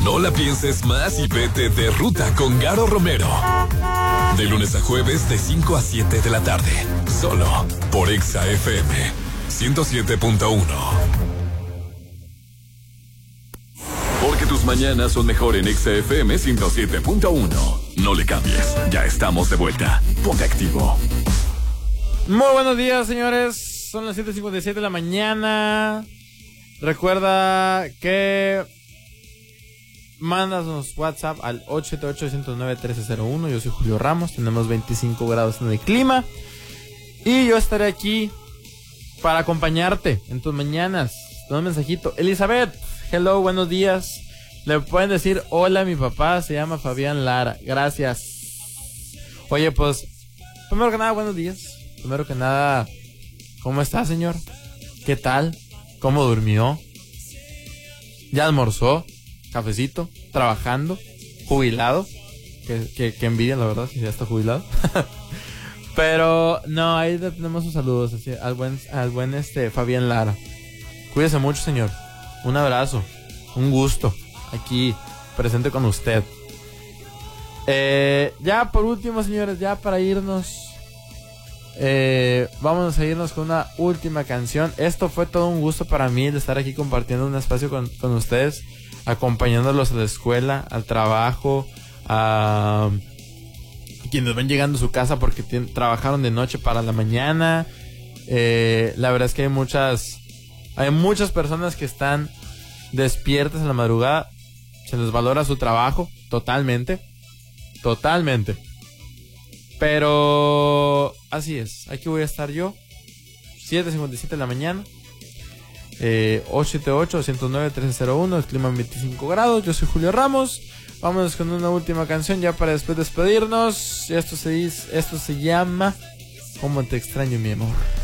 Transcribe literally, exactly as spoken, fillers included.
No la pienses más y vete de ruta con Garo Romero. De lunes a jueves de cinco a siete de la tarde. Solo por Exa F M ciento siete punto uno. Porque tus mañanas son mejor en Exa F M ciento siete punto uno. No le cambies, ya estamos de vuelta. Ponte activo. Muy buenos días, señores. Son las siete cincuenta y siete de la mañana. Recuerda que mándanos WhatsApp al ocho siete ocho, uno cero nueve, uno tres cero uno. Yo soy Julio Ramos. Tenemos veinticinco grados en el clima. Y yo estaré aquí para acompañarte en tus mañanas. Un mensajito. Elizabeth, hello, buenos días. Le pueden decir hola a mi papá. Se llama Fabián Lara. Gracias. Oye, pues, primero que nada, buenos días. Primero que nada, ¿cómo está, señor? ¿Qué tal? ¿Cómo durmió? ¿Ya almorzó? Cafecito, trabajando, jubilado, que, que, que envidia, la verdad, que ya está jubilado. Pero no, ahí tenemos sus saludos así, al buen, al buen este Fabián Lara. Cuídese mucho, señor. Un abrazo, un gusto aquí presente con usted. Eh, ya por último, señores, ya para irnos, eh, vamos a irnos con una última canción. Esto fue todo un gusto para mí de estar aquí compartiendo un espacio con, con ustedes, acompañándolos a la escuela, al trabajo, a quienes van llegando a su casa porque tienen, trabajaron de noche para la mañana. Eh, la verdad es que hay muchas, hay muchas personas que están despiertas en la madrugada. Se les valora su trabajo totalmente, totalmente. Pero así es, aquí voy a estar yo, siete cincuenta y siete de la mañana. Eh, ocho siete ocho, uno cero nueve, uno tres cero uno. El clima en veinticinco grados. Yo soy Julio Ramos. Vámonos con una última canción ya para después despedirnos. Esto se dice, esto se llama Cómo te extraño, mi amor.